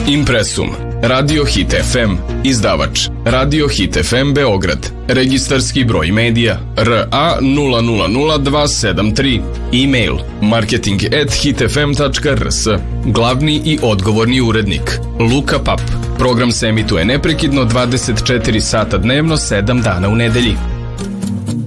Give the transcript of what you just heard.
Impresum, Radio Hit FM, izdavač Radio Hit FM Beograd, registarski broj medija RA 000273, e-mail marketing@hitfm.rs, glavni i odgovorni urednik Luka Pap. Program se emituje neprekidno 24 sata dnevno, 7 dana u nedelji.